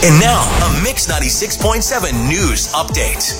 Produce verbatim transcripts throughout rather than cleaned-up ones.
And now, a Mix ninety-six point seven news update.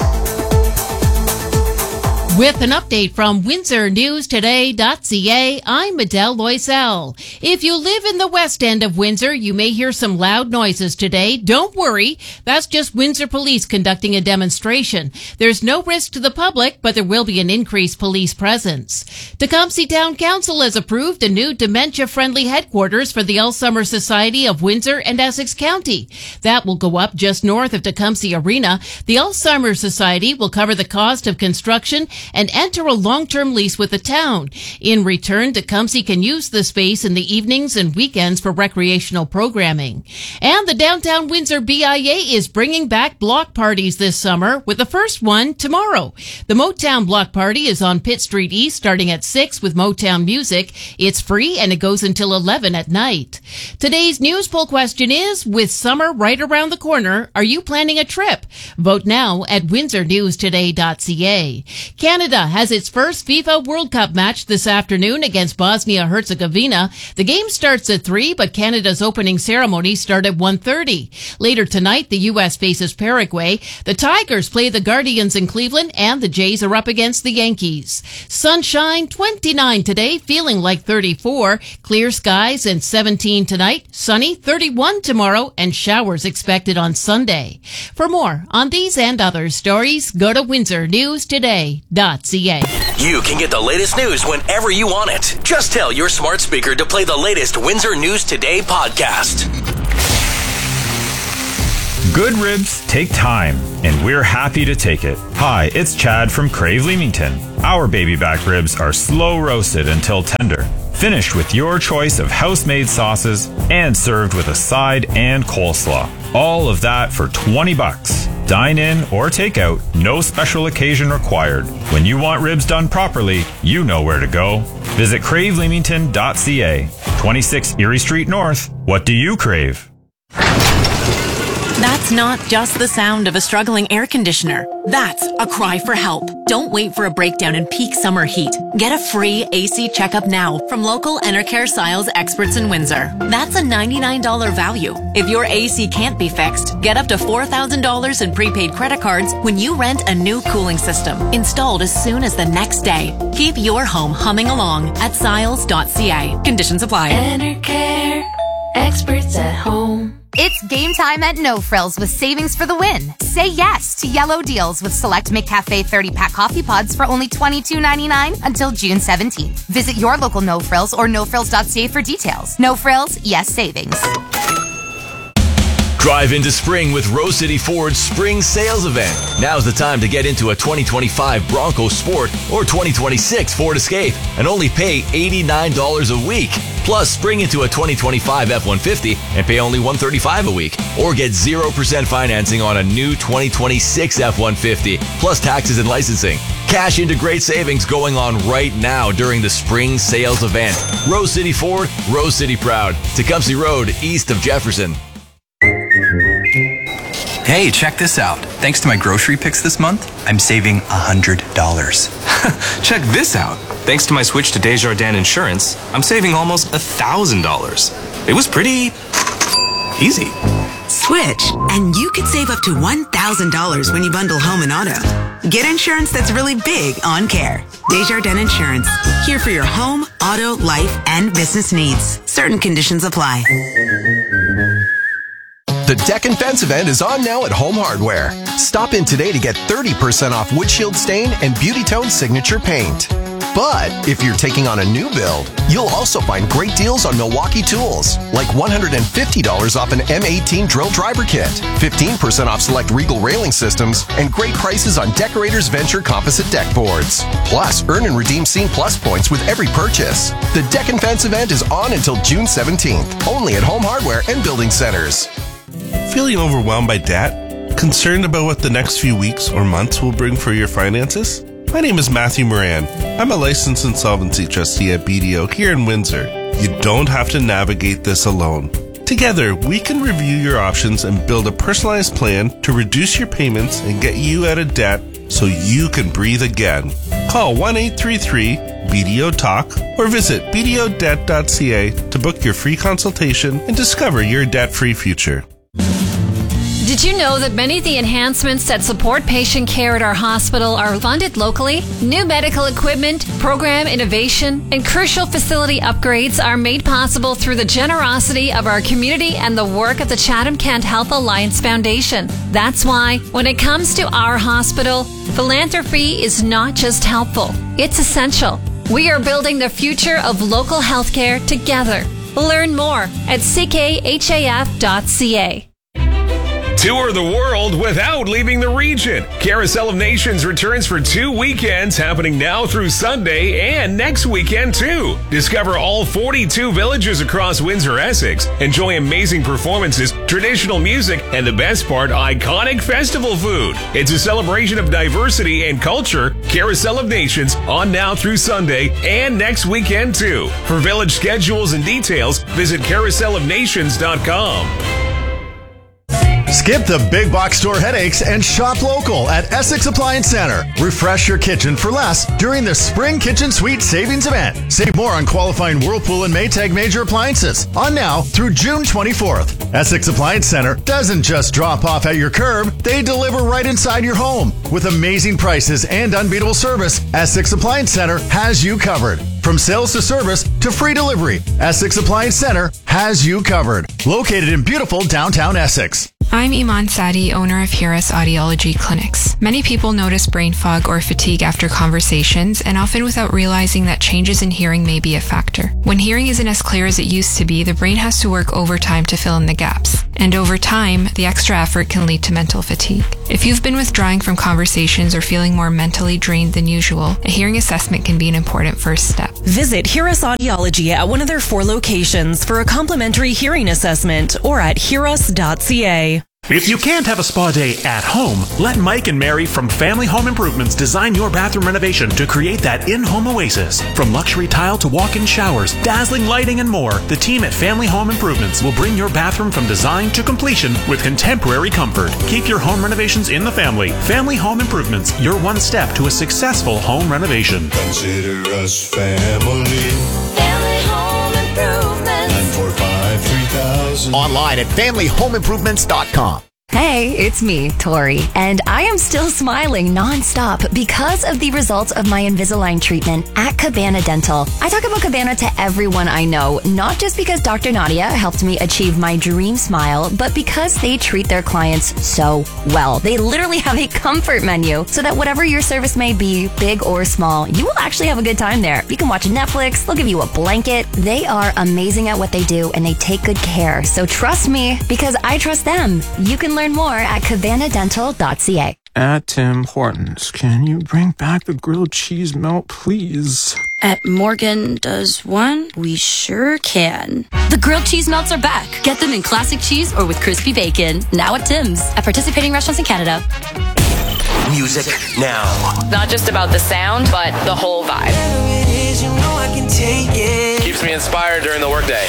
With an update from Windsor News Today dot C A, I'm Adele Loisel. If you live in the west end of Windsor, you may hear some loud noises today. Don't worry, that's just Windsor Police conducting a demonstration. There's no risk to the public, but there will be an increased police presence. Tecumseh Town Council has approved a new dementia-friendly headquarters for the Alzheimer's Society of Windsor and Essex County. That will go up just north of Tecumseh Arena. The Alzheimer's Society will cover the cost of construction and enter a long-term lease with the town. In return, Tecumseh can use the space in the evenings and weekends for recreational programming. And the Downtown Windsor B I A is bringing back block parties this summer, with the first one tomorrow. The Motown Block Party is on Pitt Street East starting at six with Motown music. It's free and it goes until eleven at night. Today's news poll question is, with summer right around the corner, are you planning a trip? Vote now at Windsor News Today dot C A. Canada has its first FIFA World Cup match this afternoon against Bosnia-Herzegovina. The game starts at three, but Canada's opening ceremony starts at one thirty. Later tonight, the U S faces Paraguay. The Tigers play the Guardians in Cleveland, and the Jays are up against the Yankees. Sunshine, twenty-nine today, feeling like thirty-four. Clear skies and seventeen tonight. Sunny, thirty-one tomorrow, and showers expected on Sunday. For more on these and other stories, go to Windsor News Today dot C A. You can get the latest news whenever you want it. Just tell your smart speaker to play the latest Windsor News Today podcast. Good ribs take time, and we're happy to take it. Hi, it's Chad from Crave Leamington. Our baby back ribs are slow roasted until tender, finished with your choice of house-made sauces, and served with a side and coleslaw. All of that for twenty bucks. Dine in or take out, no special occasion required. When you want ribs done properly, you know where to go. Visit crave leamington dot C A. twenty-six Erie Street North. What do you crave? That's not just the sound of a struggling air conditioner. That's a cry for help. Don't wait for a breakdown in peak summer heat. Get a free A C checkup now from local Enercare Siles experts in Windsor. That's a ninety-nine dollars value. If your A C can't be fixed, get up to four thousand dollars in prepaid credit cards when you rent a new cooling system, installed as soon as the next day. Keep your home humming along at siles dot C A. Conditions apply. Enercare, experts at home. It's game time at No Frills with savings for the win. Say yes to yellow deals with select McCafe thirty-pack coffee pods for only twenty-two ninety-nine until June seventeenth. Visit your local No Frills or no frills dot C A for details. No Frills, yes savings. Drive into spring with Rose City Ford's Spring Sales Event. Now's the time to get into a twenty twenty-five Bronco Sport or twenty twenty-six Ford Escape and only pay eighty-nine dollars a week. Plus, spring into a twenty twenty-five F one fifty and pay only one hundred thirty-five dollars a week. Or get zero percent financing on a new twenty twenty-six F one fifty, plus taxes and licensing. Cash into great savings going on right now during the Spring Sales Event. Rose City Ford, Rose City proud. Tecumseh Road, east of Jefferson. Hey, check this out. Thanks to my grocery picks this month, I'm saving one hundred dollars. Check this out. Thanks to my switch to Desjardins Insurance, I'm saving almost one thousand dollars. It was pretty easy. Switch, and you could save up to one thousand dollars when you bundle home and auto. Get insurance that's really big on care. Desjardins Insurance, here for your home, auto, life, and business needs. Certain conditions apply. The Deck and Fence event is on now at Home Hardware. Stop in today to get thirty percent off windshield stain and Beauty Tone signature paint. But if you're taking on a new build, you'll also find great deals on Milwaukee tools, like one hundred fifty dollars off an M eighteen drill driver kit, fifteen percent off select Regal railing systems, and great prices on Decorators Venture composite deck boards. Plus, earn and redeem Scene Plus points with every purchase. The Deck and Fence event is on until June seventeenth, only at Home Hardware and Building Centers. Feeling overwhelmed by debt? Concerned about what the next few weeks or months will bring for your finances? My name is Matthew Moran. I'm a licensed insolvency trustee at B D O here in Windsor. You don't have to navigate this alone. Together, we can review your options and build a personalized plan to reduce your payments and get you out of debt so you can breathe again. Call one eight three three B D O Talk or visit b d o debt dot c a to book your free consultation and discover your debt-free future. Did you know that many of the enhancements that support patient care at our hospital are funded locally? New medical equipment, program innovation, and crucial facility upgrades are made possible through the generosity of our community and the work of the Chatham-Kent Health Alliance Foundation. That's why, when it comes to our hospital, philanthropy is not just helpful, it's essential. We are building the future of local healthcare together. Learn more at c k h a f dot c a. Tour the world without leaving the region. Carousel of Nations returns for two weekends happening now through Sunday and next weekend too. Discover all forty-two villages across Windsor, Essex. Enjoy amazing performances, traditional music, and the best part, iconic festival food. It's a celebration of diversity and culture. Carousel of Nations on now through Sunday and next weekend too. For village schedules and details, visit carousel of nations dot com. Skip the big box store headaches and shop local at Essex Appliance Center. Refresh your kitchen for less during the Spring Kitchen Suite Savings Event. Save more on qualifying Whirlpool and Maytag major appliances on now through June twenty-fourth. Essex Appliance Center doesn't just drop off at your curb, they deliver right inside your home. With amazing prices and unbeatable service, Essex Appliance Center has you covered. From sales to service to free delivery, Essex Appliance Center has you covered. Located in beautiful downtown Essex. I'm Iman Sadi, owner of Hiras Audiology Clinics. Many people notice brain fog or fatigue after conversations, and often without realizing that changes in hearing may be a factor. When hearing isn't as clear as it used to be, the brain has to work overtime to fill in the gaps. And over time, the extra effort can lead to mental fatigue. If you've been withdrawing from conversations or feeling more mentally drained than usual, a hearing assessment can be an important first step. Visit Hiras Audiology at one of their four locations for a complimentary hearing assessment or at hiras dot c a. If you can't have a spa day at home, let Mike and Mary from Family Home Improvements design your bathroom renovation to create that in-home oasis. From luxury tile to walk-in showers, dazzling lighting, and more, the team at Family Home Improvements will bring your bathroom from design to completion with contemporary comfort. Keep your home renovations in the family. Family Home Improvements, your one step to a successful home renovation. Consider us family. Family Home Improvements. nine four five, three thousand. Online at family home improvements dot com. Hey, it's me, Tori, and I am still smiling nonstop because of the results of my Invisalign treatment at Cabana Dental. I talk about Cabana to everyone I know, not just because Doctor Nadia helped me achieve my dream smile, but because they treat their clients so well. They literally have a comfort menu so that whatever your service may be, big or small, you will actually have a good time there. You can watch Netflix, they'll give you a blanket. They are amazing at what they do and they take good care. So trust me because I trust them. You can learn more at cabana dental dot c a. At Tim Hortons, can you bring back the grilled cheese melt, please? At Morgan Does One, we sure can. The grilled cheese melts are back. Get them in classic cheese or with crispy bacon. Now at Tim's. At participating restaurants in Canada. Music now. Not just about the sound, but the whole vibe. Keeps me inspired during the workday.